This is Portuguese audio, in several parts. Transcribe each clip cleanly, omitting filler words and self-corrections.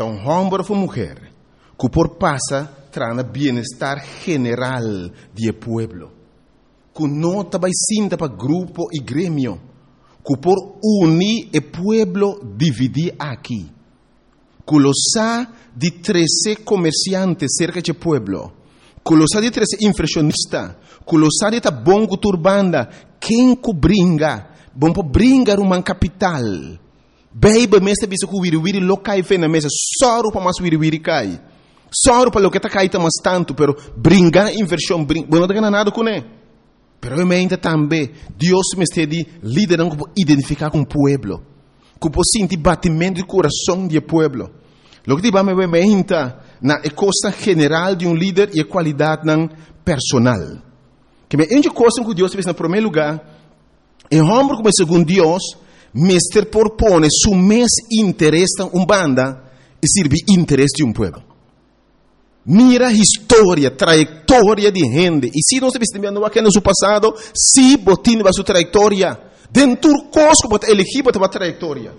Então, homem ou mulher, que por passa trana bem-estar general do pueblo, que não vai sinta para grupo e grêmio, que por unir o pueblo dividir aqui, que lo sa de 13 comerciantes cerca do pueblo, que lo sa de 13 inflacionistas, que lo sa de ta bom turbanda, quem que bringa, bom para bringar uma capital, beiba mesa bisa que wiri locai fe na mesa, só para mais wiri cai. Só para o que está caindo mais tanto, pero brincar inversão, não está ganhando nada com ele. Pero eu me também, Deus me está liderando para identificar com o pueblo, para sentir batimento de coração do pueblo. O que diba me na coisa general de líder e a qualidade personal. Que me ende coisa que Deus fez no primeiro lugar, e homem como segundo Deus, mestre propõe su mes interesse em banda e serve interesse de pueblo. Mira a história, trajetória de gente. E se nós estamos aqui no seu passado, se botin a sua trajetória, dentro cosco bota elegir bota a trajetória.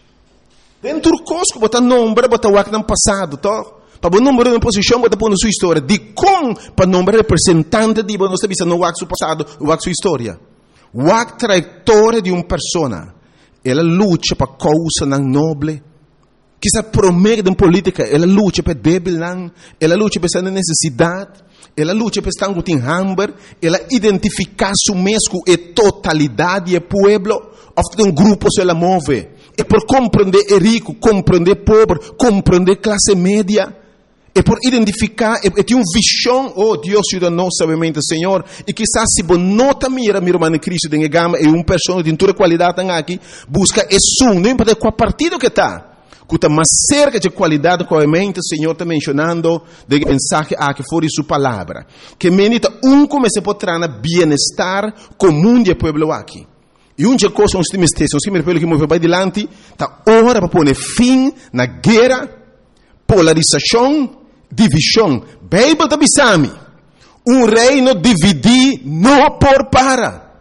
Dentro cosco bota nome bota o no passado, tá? Para o número de posição bota pôr na sua história. De como para nome representante de nós estamos no seu passado, o sua história. O trajetória de uma pessoa. Ela luta para causa não nobre. Que se promete em política, ela luta para débil, ela luta para essa necessidade, ela luta para estar com hambre, ela identifica su mesmo e totalidade do pueblo, ou grupo se ela move. É por compreender o rico, compreender o pobre, compreender a classe média, é por identificar, é ter uma visão, oh Deus ajuda-nos, sabemente, Senhor, e quizás se você nota mira irmão Cristo, de gama, e uma pessoa de toda qualidade aqui, busca isso, não importa qual partido que está. Que está mais cerca de qualidade que o Senhor está mencionando de mensagem que fora sua palavra. Que menita comece a trazer bem-estar comum do povo aqui. E uma coisa nós temos que ter, que move para adiante, está hora para pôr fim na guerra, polarização, divisão. Bíblia está bisami. Reino dividir não por para.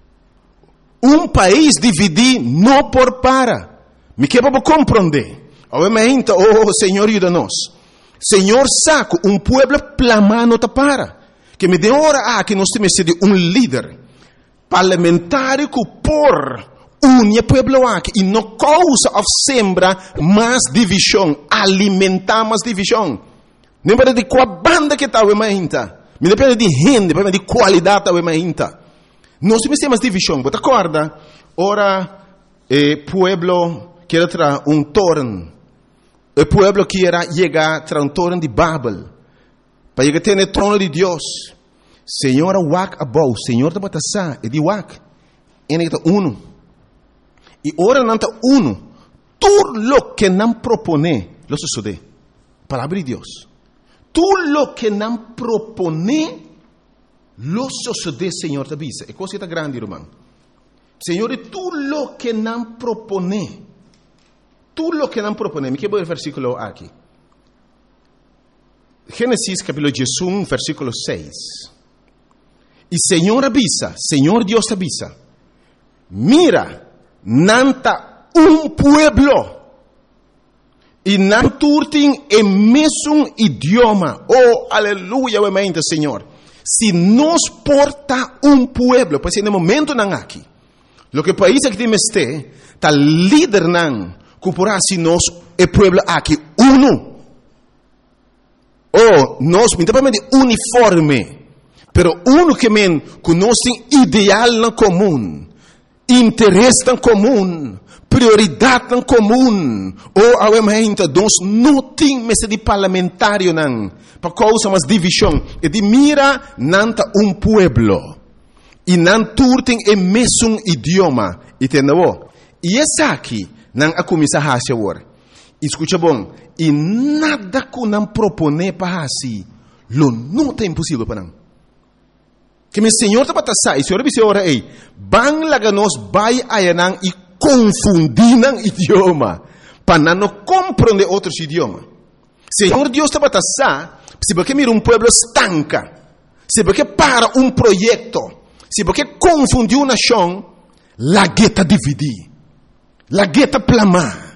País dividir não por para. Me quer para compreender. Obviamente, oh Senhor, ajuda-nos. Senhor, saco, pueblo plama não te para. Que me dê hora que nós temos de líder parlamentar que por une pueblo aqui e não causa ou sembra mais divisão, alimentar mais divisão. Não depende de qual banda que está, obviamente. Me depende de gente, depende de qualidade, obviamente. Nós temos mais divisão. Você acorda? Ora, pueblo quer trazer torno. O pueblo quer chegar a trazer torno de Babel. Para chegar a ter o trono de Deus. Senhor, wak abou. Senhor, está batasa. E de wak. Ele está uno. E ora não está uno. Tudo lo que não propone, lo sucede. Palavra de Deus. Tudo lo que não propone, lo sucede, Senhor, te avisa. É coisa grande, irmão. Senhor, tudo lo que não propone. Tudo lo que não propone. Me quero ver o versículo aqui. Gênesis capítulo 11, versículo 6. E Senhor avisa, Senhor Deus avisa. Mira, nanta pueblo. E não turtem o mesmo idioma. Oh, aleluia, obviamente, Senhor. Se nos porta pueblo, pois no momento não aqui. Lo que país que temos está líder não. Cupurá se nós é pueblo aqui uno. Oh, nós mentamente uniforme. Pero uno que nós tem ideal na comum, interesse na comum, prioridade na comum. Oh, obviamente, nós não temos de parlamentário não, para causa mais divisão. E de mira nanta pueblo. E não turtem o mesmo idioma. Entendeu? E essa aqui não a começar a fazer agora. Escuta bom. E nada que não propone para assim, lo não é impossível para não. Que meu Senhor está para sair. O Senhor disse ora ei, bang laga nós vai ayanang e confundir não idioma, para não compreender outros idiomas. Senhor Deus está para sair. Se porque mira pueblo estanca, se porque para projeto, se porque confundiu nação, la gueta dividir. La gueta plamar,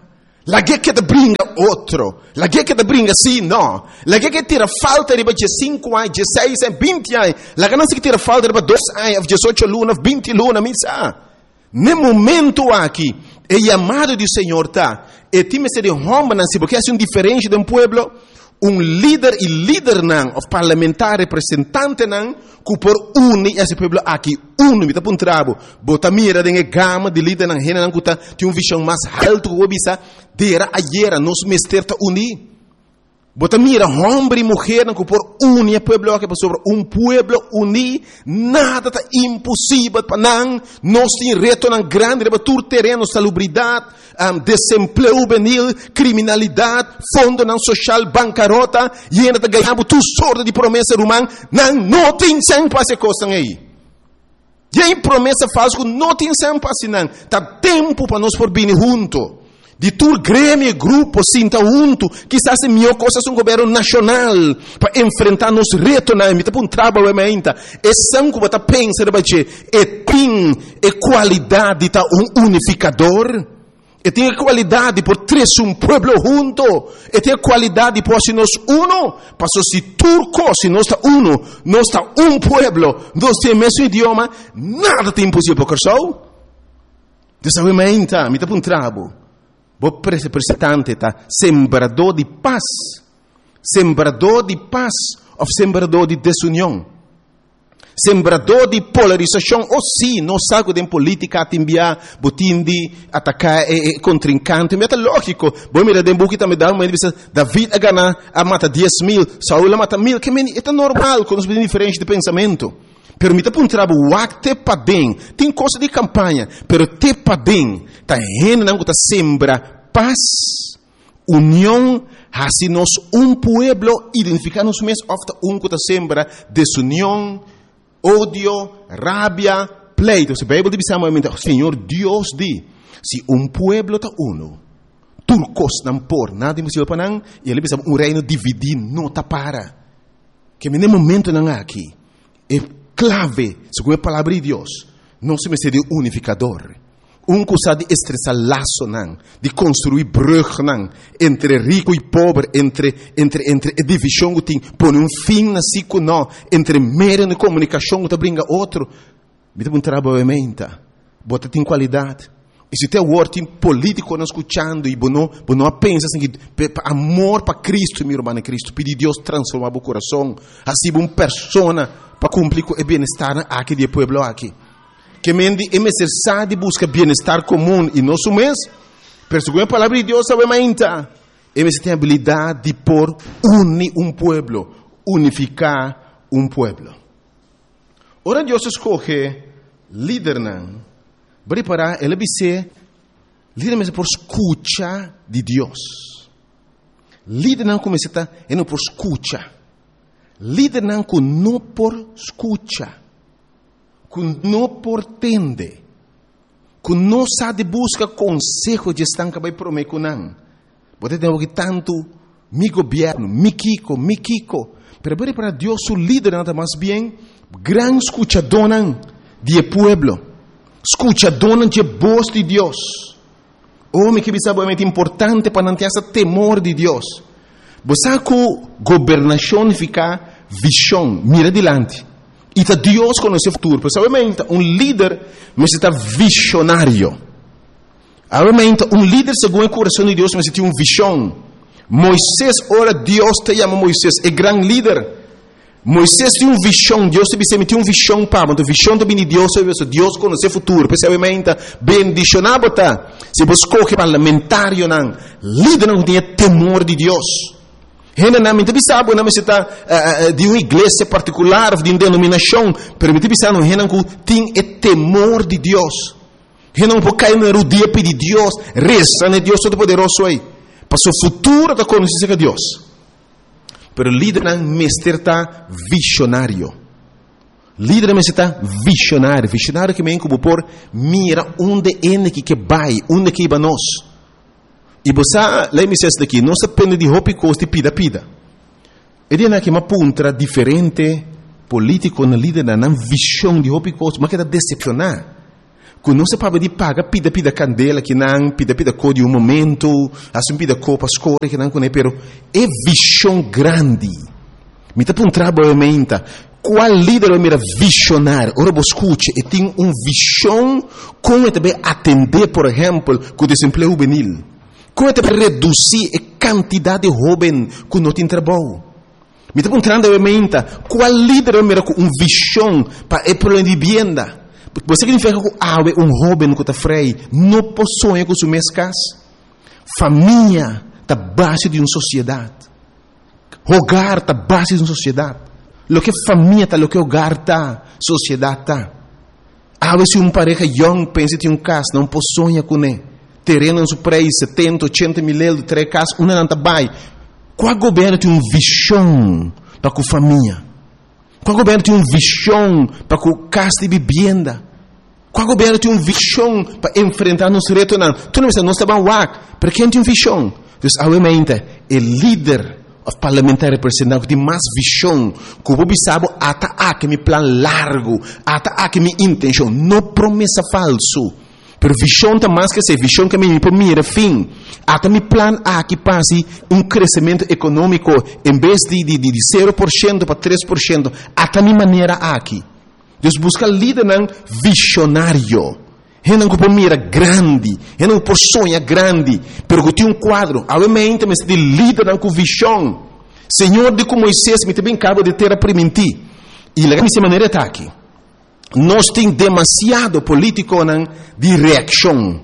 La que te bringa outro. La que te bringa sim, não. La que tira falta de 5 anos, 16 anos, 20 anos. La que não se tira falta de 2 anos, 18 lunas, 20 lunas, misa. No momento aqui, é chamado do Senhor, tá? E time se de homem, porque é diferente de pueblo. Líder e líder não, o parlamentar representante não, que por unir esse pueblo aqui, me tá puntrabo, bota mira de gama de líder não, não que tem visão mais alto que o bisa, dera ayer, nos mester ta unir. Bota mira, homem e mulher não que por unir o pueblo aqui, sobre pueblo unir, nada tá impossível para não, nós tem reto não grande, para tur terreno, salubridade, desemprego juvenil, criminalidade, fundo não social, bancarrota, e ainda tá ganhando tu sorte de promessa romana, não tem sem passe coisa aí. E aí promessa falsa, não tem sem passe não, tá tempo para nós por vir junto. De tur grêmio, grupo, sinta junto, quizás é melhor coisa um governo nacional para enfrentar nos retos na emita para trabalho ainda. É sangue para pensar é tem qualidade tá unificador. E tem qualidade por três pueblo junto. E tem qualidade por se nós uno. Passou se turco, se nós está uno, nós está pueblo, nós temos mesmo idioma, nada tem impossível para o Dessa vez ainda, me tá para trabalho. O representante tá sembrador de paz ou sembrador de desunião, sembrador de polarização, ou sim, não sabe de política a enviar, botindi, atacar contrincante, mas é lógico, bom mira de buki também dá uma divisão, David a ganhar, a mata 10.000, Saúl a mata 1.000, que é normal, quando nós diferentes de pensamento. Permita para trabalho, te padem, tem coisa de campanha, pero te padem, tá rendo não tá sembra paz, união, assim nós pueblo identificar-nos mesmo, ofta que tá sembra desunião, ódio, rabia, pleito. Se a Bíblia dizamente, Senhor Deus diz, se pueblo tá uno, turcos não por nada impossível para não, e ele diz reino dividido não tá para, que no momento não aqui, é clave, segundo a palavra de Deus, não se me seria unificador. Que sabe de estressar laço, não, de construir brug, não, entre rico e pobre, entre divisão que tem, pôr fim na ciclo, não, entre meio de comunicação que brinca outro, me dá trabalho bota tem qualidade. E se tem word político não escutando, e não pensa assim, que amor para Cristo, meu irmão Cristo, pedir Deus transformar o coração, assim uma pessoa para cumprir o bem-estar aqui do povo aqui. Que mendi é necessário buscar bem-estar comum e nosso mês, pero segundo a palavra de Deus, sabe ainda, é necessário a habilidade de por unir pueblo, unificar pueblo. Ora Deus escolhe líder não, preparar ele ser líder mesmo por escuta de Deus. Líder não começa a não por escuta. Líder não que não por escuta, que não por tende, que não sabe buscar conselho de estar que vai prometer não. Pode ter tanto mi governo, mi Kiko, pero para Deus o líder não mais bem gran escuchador de pueblo, escuchador de voz de Deus. Homem que sabe é importante para não ter esse temor de Deus. Você que governação fica visão, mira adiante. E tá Deus conhece o futuro. Porque obviamente líder necessita visionário. Obviamente líder segundo o coração de Deus necessita visão. Moisés, ora Deus te chama Moisés, é grande líder. Moisés tem visão, Deus te tem visão para, mas a visão também de Deus é Deus conhece o futuro. Porque obviamente bendicionado tá. Se você escolhe parlamentário não, líder não tem temor de Deus. Generalmente, sabe, não necessita de uma igreja particular, de uma denominação, permite pensar no que tem temor de Deus. Não pode cair no dia de Deus, reza no Deus Todo-Poderoso aí. Para o futuro da conhecência de Deus. Pero líder não necessita visionário. Líder necessita visionário. Visionário que vem como por mira onde é que vai, onde que vai nós. E você, lá me diz daqui, não se depende de roupa e costa e pida. Ele é que uma punta diferente, político, na líder, na visão de roupa e costa, mas que está decepcionar. Que não se pode de pagar pida candela que não pida cor de momento, assim pida cor para escolher que não conhece, pero é visão grande. Me tá um trabalho menta. Qual líder é mera visionário? Ora você escute, e tem visão como também atender, por exemplo, com o desemprego juvenil. Como também reduzir a quantidade de jovens que não tem trabalho. Me está perguntando qual líder é mera com visão para o problema de vivienda? Você significa que jovem que está freio não possui com sua casa? Família está base de uma sociedade. Hogar está base de uma sociedade. Lo que família está, lo que hogar está, sociedade está. A vezes pareja young pensa que casa não possui com ele. Terreno no seu preço, 70, 80 mil euros, 3 casas, uma não está bem. Qual governo tem visão para a família? Qual governo tem visão para a casa de vivenda? Qual governo tem visão para enfrentar nos retos? Tu não está bem WAC, para quem tem visão? Então, obviamente, o líder parlamentar representante tem mais visão, que o povo sabe até que meu plano largo, até que minha intenção, não promessa falso. Pero visão está mais que ser visão que me mira fim. Até meu plano que passe crescimento econômico em vez de 0% para 3%, até minha maneira aqui. Deus busca líder visionário. Não que mira grande, não por sonhar grande, pero que tem quadro. Obviamente, mas de líder com visão. Senhor, de como Moisés me também acaba de ter a permitir. E a minha maneira está aqui. Nós temos demasiado político de reação.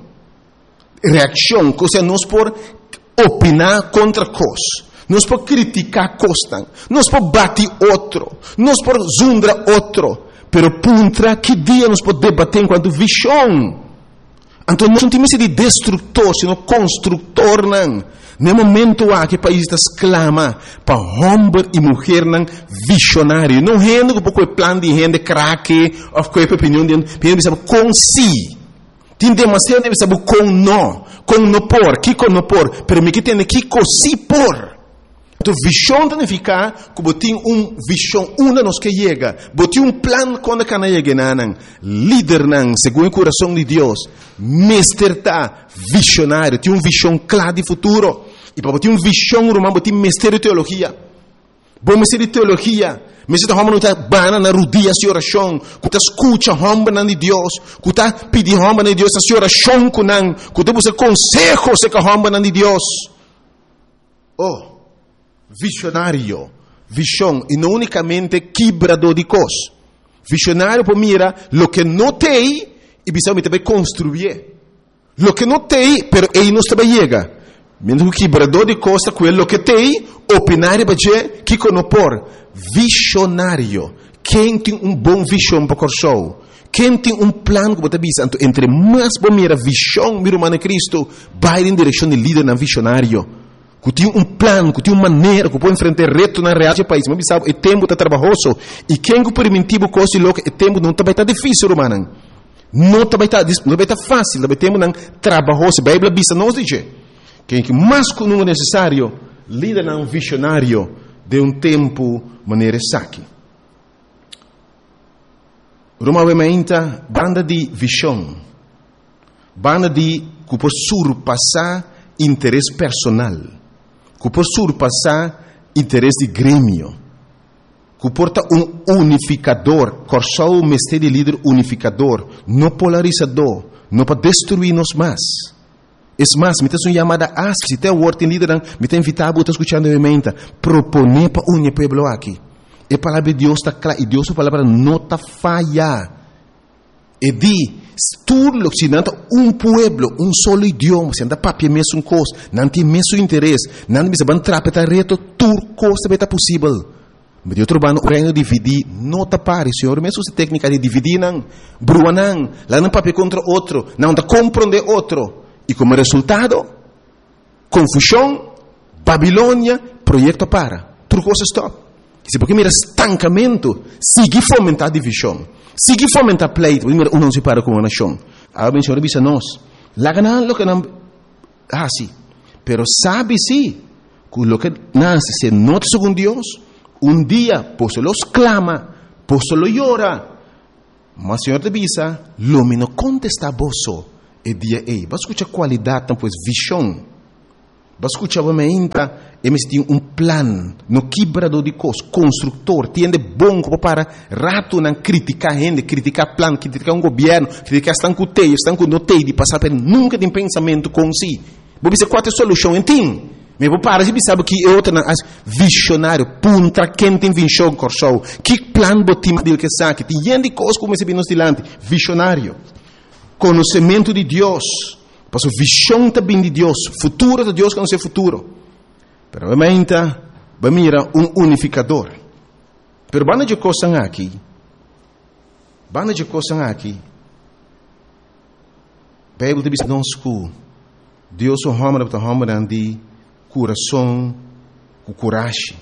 Reação, ou seja, nós por opinar contra coisas. Nós por criticar coisas. Nós por bater outro. Nós por zundar outro. Pero puntra, que dia nós podemos debater enquanto visão? Então nós não temos de destrutor, sino construtor. No momento que o país está exclama para homem e mulher visionário. Não é que pouco plano de gente craque, ou qualquer opinião de gente, sabe com si. Tem demasiado de saber com não por, que com não por, pero me que tem que com si por. Então, visão significa que tem visão, uma nos que chega, tem plano quando cana chega, líder, segundo o coração de Deus, mestre visionário, tem visão clara de futuro, e para ter visão, romano, tem mestre de teologia, bom mestre de teologia, mestre de homem está bana na rodilha de oração, que está escuta homem de Deus, que está pedindo homem de Deus a oração com que está buscando consejo se com homem de Deus. Visionário, visão, e não unicamente quebrador de coisas. Visionário para mira lo que não tem e precisa também construir. Lo que não tem, pero ele não está chega. Mesmo que quebrador de coisas, aquilo que tem, opinar e dizer que não por. Visionário, quem tem bom visão para o coração, quem tem plano que você visa, entre mais para mira visão, meu irmão Cristo, vai em direção de líder na visionário. Que tem plano, que tem maneira, que pode enfrentar reto na real do país. Mas sabe, o tempo está trabalhoso. E quem que permitiu coisa louca, o tempo não está difícil, romano. Não está fácil, o tempo não trabalhoso. A Bíblia diz, não diz. Quem que mais que não é necessário, líder não visionário de tempo, maneira saque. Romamente, banda de visão. Banda de que pode surpassar interesse personal. Que por surpassar interesse de grêmio, que porta unificador, coração mestre de líder unificador, não polarizador, não para destruir-nos mais. É mais, me tem uma chamada se tem o em líder, me tem invitado, estou escutando a mente, proponer para unir o povo aqui. A palavra de Deus está clara, e Deus a palavra não está falha. E diz, tudo se não pueblo, solo idioma, se não papia mesmo coisa, não tem mesmo interesse, não precisa bantrapeta reto, tudo coisa vai estar possível. Mas eu trabalho no reino de dividir, não está pare, senhor, mesmo se técnica de dividir, não, brua não, lá não papia contra outro, não está compreender outro. E como resultado, confusão, Babilônia, projeto para, tudo coisa stop. Se porque mira estancamento, sigue fomentar divisão. Sigue fomentar pleito, não se para com uma nação. Agora, Senhor, avisa nós. Lá ganhar lo que não... sim. Pero sabe, sim, que lo que nasce se nota segundo Deus, dia, pues se los clama, pues se lo llora. Mas o Senhor te bisa, lumi não contesta boso e dia ei. Vas escutar qualidade, então, pois, visão. Vas escutar eles têm plan, no quebrado de coisas, construtor, tem bom para rato não criticar gente, criticar plan, criticar governo, criticar estão com teia, estão com notei de passar por nunca tem pensamento com si. Vou dizer qual é a solução, entende? Mas vou parar, você sabe que é outra visionário, punta, quem tem visão, corso, que plan botim dele que sabe, tem gente coisas como esse nos dilante, visionário, conhecimento de Deus, passo visão também de Deus, futuro de Deus que não é futuro. Pero obviamente, mira unificador. Pero banda de coisas aqui, Bíblia diz nós que Deus o homem de coração, com coragem.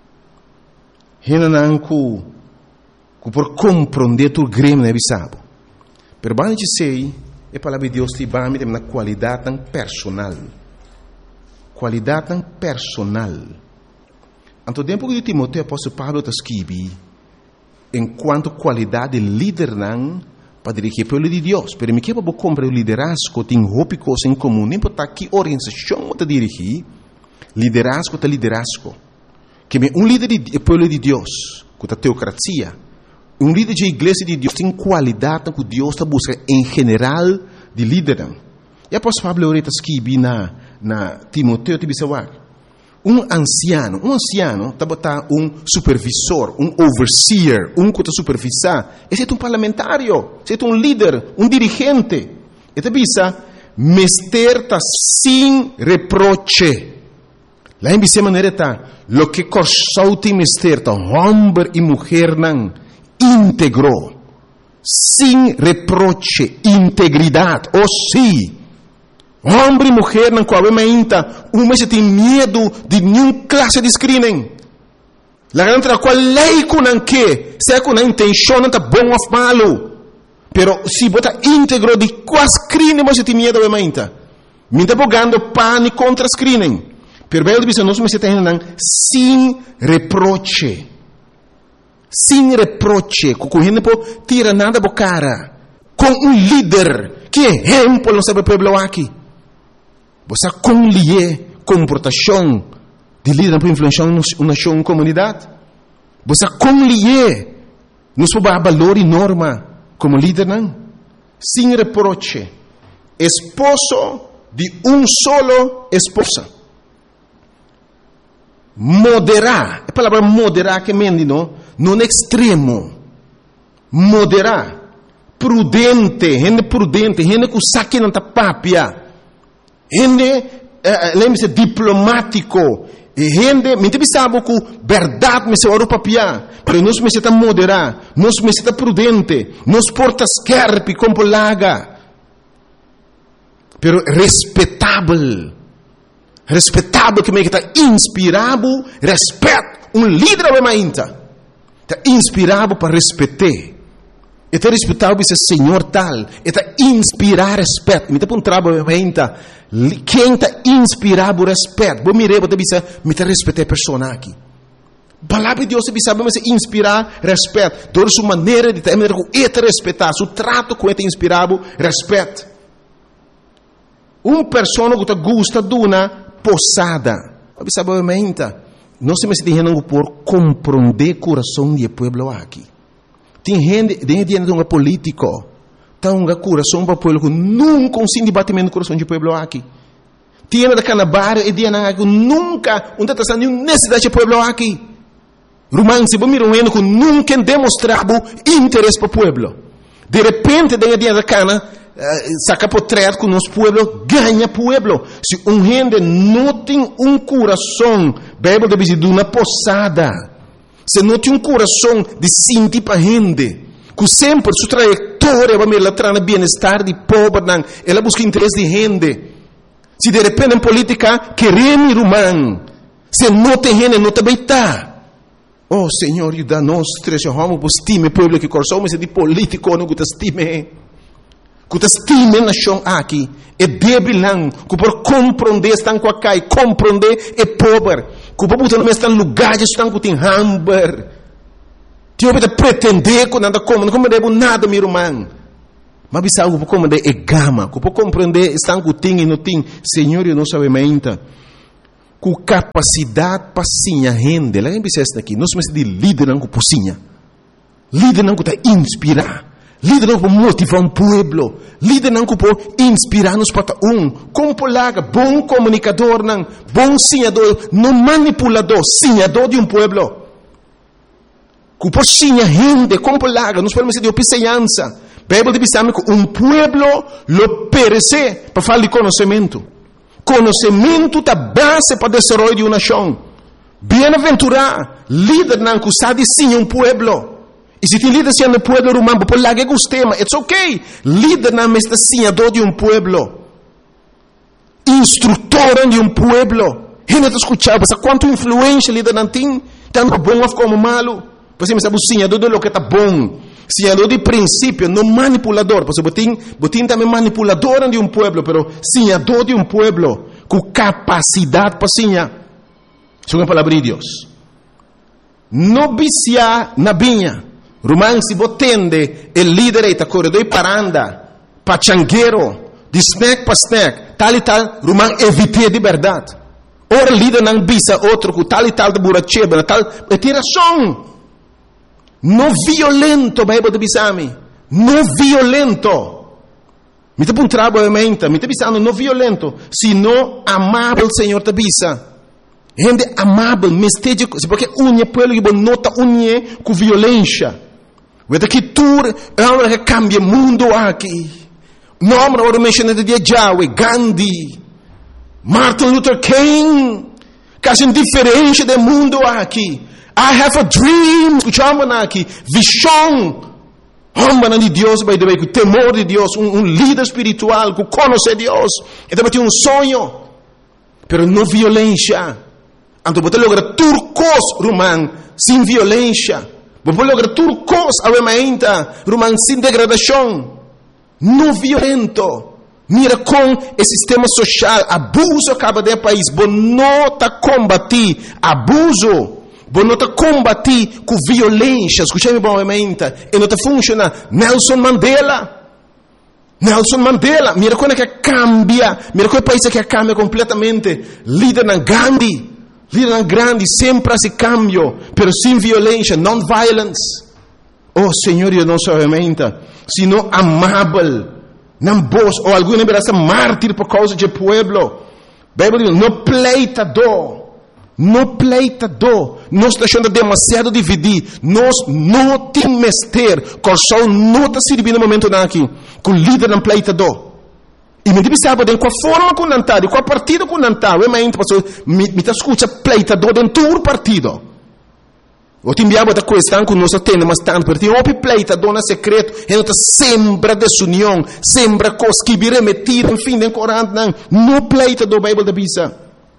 Renan que por compreender tu grêmio né bisabo. Pero banda de sei, a palavra de Deus te vai me na qualidade tão personal. Qualidade tão personal. Anto tempo que Timoteo apóstolo Pablo está escrevendo, enquanto qualidade de líder não para dirigir o povo de Deus. Pero me quer para comprar o liderazgo tem roupa coisa em comum. Nem para que organização está dirigir, liderazgo está liderazgo. Que líder do povo de Deus, com a teocracia, líder de igreja de Deus tem qualidade que Deus está buscando em geral de líder. E apóstolo Pablo está escrevendo na Timoteo te bisawag. Anciano está botar supervisor, overseer, que está supervisar. Esse é parlamentário, esse é líder, dirigente. E te bisa, mester está sem reproche. Lá em bisa maneira está, lo que corsou te mester está, homem e mulher não, íntegro, sem reproche, integridade, sim. Homem e mulher não qual se tem medo de nenhuma classe de screening. La grande qual lei com que se com a intenção não tá bom ou malo. Pero se bota íntegro de qual screening você tem medo de minta bogando pânico contra screening. Pero bem diz nós se tem sem reproche. Sem reproche, com gente por tira nada bo cara. Com líder que exemplo não sabe pueblo aqui. Você conlier comportação de líder para influenciar uma comunidade. Você conlier nos valor e norma como líder não. Sem reproche. Esposo de solo esposa. Moderar. A palavra moderar que mende não extremo. Moderar. Prudente, gente que saque não tá papia. Lembre-se diplomático. Gente, me sabe que verdade me se ora papia, pero nós me está moderar, nós me está prudente, nós porta scarpe como laga. Pero respetável que me está inspirado, respeito, líder é mainta. Está inspirado para respeitar. Está respeitado esse Senhor tal. Está inspirar respeito. Me está um trabalho ainda. Quem está inspirado respeito? Vou mirar, vou dizer, me está respeitar a pessoa aqui. Palavra de Deus sabe mas inspirar respeito. Toda sua maneira de ter, é respeitar. Seu trato com ele inspirado respeito. Pessoa que gosta de uma posada. Sabe ainda? Não se me deixando por compreender o coração do povo aqui. Tem gente de um político, tem um coração para o povo que nunca consigo debatimento do coração do povo aqui. Tem da canabar e de nunca não está sendo necessidade do povo aqui. Romance, vou mirar que nunca demonstrava interesse para o povo. De repente, dentro da cana, saca portrait com nosso povo, ganha povo. Se gente não tem coração, Bíblia diz de uma posada. Se não tem coração de sentir para a gente, que sempre sua trajetória vai me levar no bem-estar de pobre, ela busca interesse de gente. Se de repente em política, queremos romano, se não tem gente, não também está. Oh, Senhor, ajuda-nos, três homens, que estime o povo que coração, mas é de político, não que estime. Que estime a nação aqui, é débil, que por compreender, estão com a cai, compreender é pobre. Que o povo não está em lugares que tem hamburger. Tio beta pretender que nada como debo nada, meu irmão. Mas bisa algo como de gama, que pode compreender estão com ting e não ting. Senhor, eu não sabe ainda. Com capacidade para sinha rende. Lá em Bicesta aqui, nós somos de líder não com pocinha. Líder não com inspirar. Líder não com motivar povo. Líder não com inspirar-nos para como polaga, bom comunicador não, bom sinhador, não manipulador, sinhador de povo. Que por sinha rende, como polaga, nós podemos dizer de opiceança. Bíblia diz que pueblo lo perece para falar de conhecimento. Conhecimento é a base para o desenvolvimento de uma nação. Bem-aventurado, líder não que sabe sim pueblo. E se tem líder sendo pueblo romano, por lá que gostei, mas it's okay. Líder não é senhador de pueblo. Instrutor de pueblo. Gente está escutando, mas quanto influência líder não tem, tanto bom como malo. Você me sabe o senhador de lo que está bom. Senhador de princípio, não manipulador. Porque botin também manipulador de pueblo, pero senhador de pueblo, com capacidade para senhar. Isso é uma palavra de Deus. Não vicia na vinha. Romano, se você tende, o líder está corredor e paranda, pachangueiro, de snack para snack, tal e tal, Romano, evite de verdade. Ora, líder não visa outro, com tal e tal de buracheba, tal, é tiração. Não violento, Bíblia de Bisami. Não violento. Me está puntrando a mente, me está pensando, não violento, sino amável, Senhor, te bisa. Gente amável, mesteja, porque unha pueblo que nota unha com violência. Vete que tur é uma que cambia o mundo aqui. Nome agora mencionado de Yahweh, Gandhi, Martin Luther King, quase diferente do mundo aqui. I have a dream, escuchamos aqui, visão. Homem de Deus, by the way, com temor de Deus, líder espiritual, que conhece Deus. E também tem sonho, pero não violência. Então você logra turcos, romano, sem violência. Você logra turcos, alemaenta, romano, sem degradação. Não violento. Mira com o sistema social, abuso acaba de país. Você não está combatir abuso. Você não está combatir com violência. Escutei-me bem, alemaenta. E não está funcionando. Nelson Mandela, mira como é que cambia. Mira como é o país que cambia completamente. Líder na Gandhi. Líder grande, sempre esse cambio, pero sem violência, non-violence. Oh, Senhor, eu não sou aumenta, sino amável, não vos, ou alguém verá mártir por causa do pueblo. Bíblia diz, não pleitador, nós está achando demasiado dividir, nós não temos mestre, o sol não está servindo no momento aqui, com o líder não pleitador. E me diz sabe de qual forma com nantar, de qual partido com nantar. Eu me escuta pleitador dentro do partido. Eu te enviava da questão que nós temos, mas tanto porque tem um pleitador na secreto, e não sembra desunião, sembra coisas que virem metidas, enfim, em Corão, não pleitador, Bíblia da Bisa.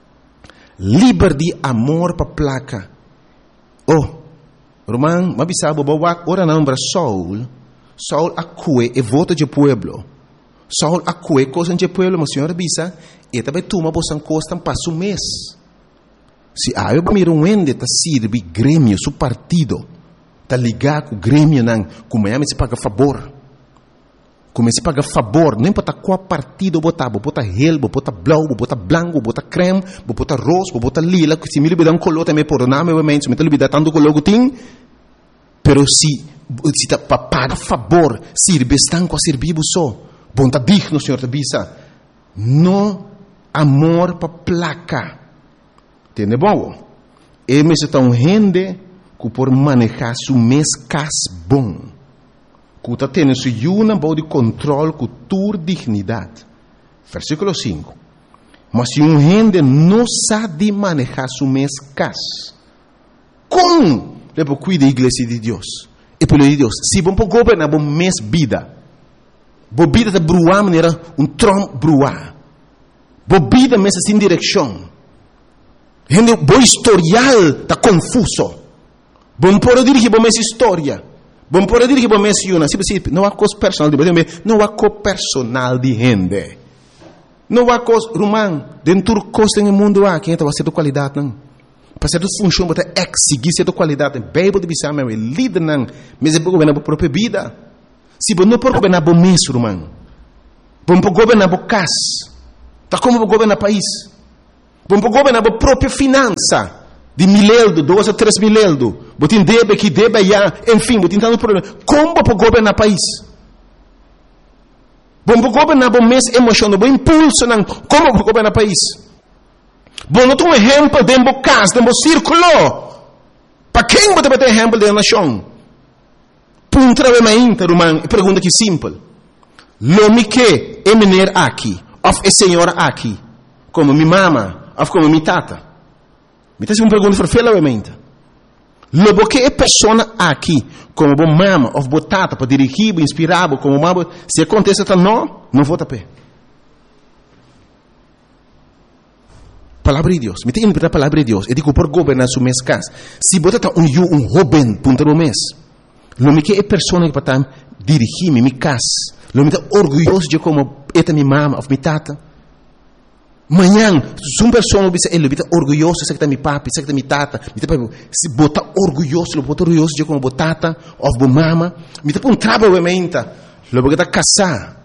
Liber de amor para placa. Oh, Romano, mas sabe, ora não, Saul acue e vota de pueblo. Saul acue coisa de pueblo, mas senhor bisa, e também toma bosan costa passo mês. Se eu miro ende tá sirve grêmio, su partido, tá ligado com o grêmio não, como é se paga favor. Como se paga favor, não importa qual partido botar, bota relbo, bota blau, bota branco, bota creme, bota rosa, bota lila, que se me libera color também por nome, obviamente, se me libera tanto color que tem, pero se tá para pagar favor, sirve estão com a servir só. Bom, está digno, Senhor, te bisa. No amor para placa. Entende bom? E me está gente que por manejar su mês cas bom. Que está tendo su uma boa de controle com tua dignidade. Versículo 5. Mas se gente não sabe manejar su mês cas, como depois cuida da igreja de Deus? E pelo de Deus, se vamos governar bom mês vida. Bobida de bruar maneira Trump bruar. Bobida mesa sem direção. Gente, bom historial está confuso. Bom por dirigir bom essa história. Bom por dirigir bom essa uma. Não há coisa personal de não há coisa personal de gente. Não há coisa romano dentro coisa no mundo aqui, então vai ser de qualidade não. para certa função, para exigir certa qualidade. Bíblia de bisama é líder não, mas é para governar a própria vida. Se você não pode governar o mês, irmão, você pode governar a casa, tá como você governar o país. Você pode governar a própria finança, de 1.000 euros, 2 a 3 mil euros. Você tem débito que débito já, enfim, você tem tanto problema. Como você pode governar o país? Você pode governar o mês emocional, o impulso, não. Como você pode governar o país? Você não tem exemplo dentro da casa, dentro do círculo. Para quem você vai ter exemplo da nação? Punta a minha irmão, pergunta que simples. Lo que é menino aqui, ou é senhora aqui, como minha mama, ou como minha tata. Me faz uma pergunta para fela realmente. Lo que é pessoa aqui, como minha mama, ou minha tata, para dirigir, inspirar, como mama, se acontece então não vota pé. Palavra de Deus. Me tem interpretar a palavra de Deus. Eu digo por governar sua mês casa. Se você está um jovem, punta no mês. Lo que é pessoa que para dirigir minha casa. Lo que é orgulhoso de como é minha mama ou minha tata. Manhã, se uma pessoa ele está orgulhoso de que minha papi, de que minha tata. Se botar orgulhoso de como minha tata ou minha mama. Me está um trabalho realmente. Lo que está casar.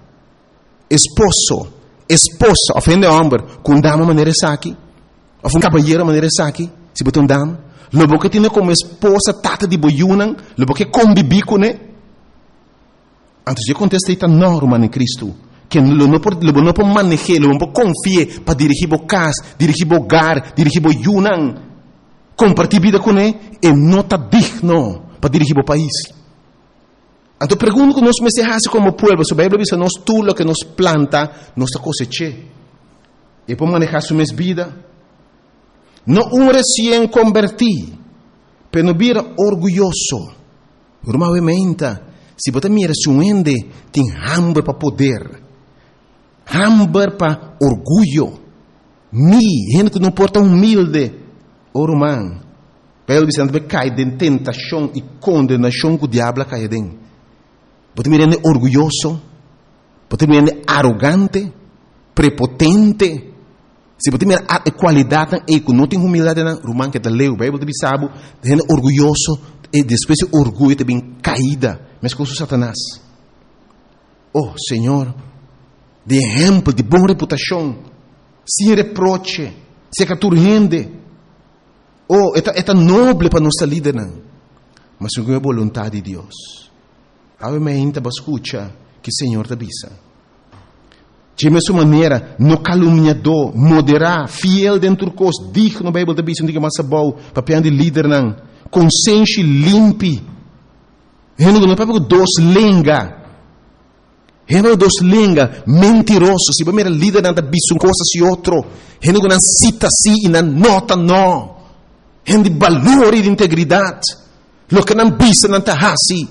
Esposa, ofende homem, com dama maneira aqui. Ou um cabalheiro maneira aqui. Se botar dama. Lo que tem como esposa, tata de boiunan, lo que convive com ele. Antes de acontecer esta norma em Cristo, que não pode manejar, não pode confiar para dirigir o casa, dirigir o hogar, dirigir o yunan, compartilhar vida com ele, e não está digno para dirigir o país. Então pergunto que nós me se como povo, se a Bíblia diz, nós tudo que nos planta, nós cosecha. E para manejar sua vida. Não recém convertido, mas não vira orgulhoso. Normalmente, se você mira se ende, tem hambre para poder, hambre para orgulho. Gente que não porta humilde, irmão, pelo que cai de tentação e condenação que o diabo cai dentro. Você mira orgulhoso, você mira arrogante, prepotente. Se você mirar a qualidade, não tem humildade, irmão, que está leu, a Bíblia de sabe, gente orgulhoso, e depois o orgulho também caída, mas com o Satanás. Oh, Senhor, de exemplo, de boa reputação, sem reproche, sem caturrende. Oh, é nobre para nossa líder, mas é a vontade de Deus. Obviamente, você escuta que o Senhor te avisa. De mesma maneira, no caluniador, moderar, fiel dentro do curso, digno no Bíblia da Bíblia, não diga mais bom, papel de líder, não. Consciência limpe. Não é para dois lenga. Não é dois lenga, mentiroso. Se você é líder, não é uma coisa se outro. Não cita sim e não nota não. Não de valor e de integridade. Lo que não bisa, não está assim.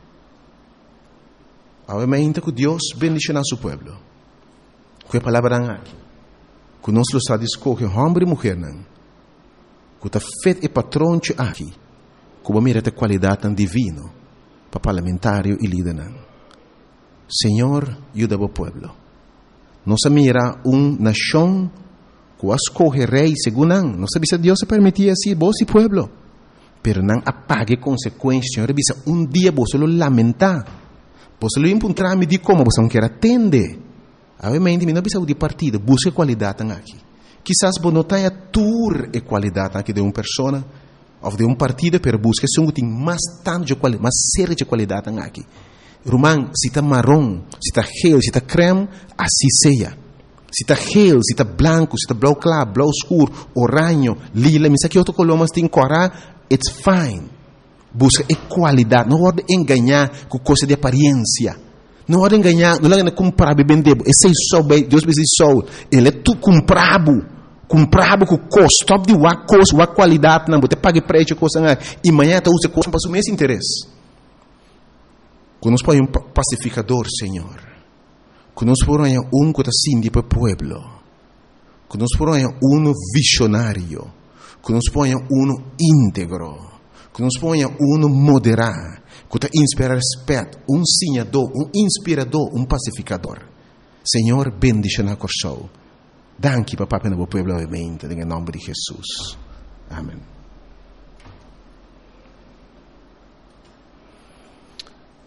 Obviamente que Deus bendicioná seu povo. Que a palavra aqui, que nós está escolher homem e mulher, que está feito e patrão aqui, que mira a qualidade divina para parlamentário e líder. Senhor, ajuda o povo. Nós mira nação que escolhe rei segundo não sabe se Deus se permitia assim, vos e povo, pero não apague consequências. Senhor, dia você lo lamentar, você lo encontrar me de como você não quer atender. Obviamente, não precisa de partido, busca qualidade aqui. Quizás você não tenha tour e qualidade aqui de uma pessoa ou de um partido, mas busca se tem mais tanto de qualidade, mais série de qualidade aqui. Irmão, se está marrom, se está gel, se está creme, assim seja. Se está gel, se está branco, se está blau claro, blau escuro, oranho, lila, mas aqui outro color, mas tem corar, it's fine. Busca qualidade, não pode enganar com coisa de aparência. Não hora enganar, não é comprar e vender. Esse é só, Deus me diz só. Ele é tu comprado com custo de uma coisa, uma qualidade, não. Você paga preço, coisa, e amanhã você usa coisa para o mesmo interesse. Quando nós põe um pacificador, Senhor. Quando nós põe que está assim para o povo. Quando nós põe visionário. Quando nós põe íntegro. Quando nós põe moderado. Que inspira respeito, ensinador, inspirador, pacificador. Senhor, bendice na corção. Danke, papá, pelo povo, obviamente, em nome de Jesus. Amém.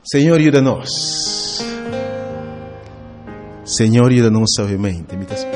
Senhor, ajuda-nos. Senhor, ajuda-nos suavemente.